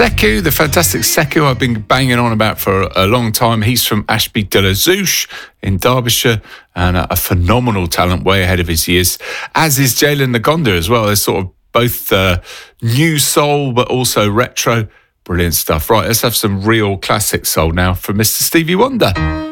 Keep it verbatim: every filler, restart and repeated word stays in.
Sekou, the fantastic Sekou I've been banging on about for a long time. He's from Ashby de la Zouch in Derbyshire and a, a phenomenal talent, way ahead of his years, as is Jalen Ngonda as well. They're sort of both uh, new soul but also retro. Brilliant stuff. Right, let's have some real classic soul now from Mister Stevie Wonder.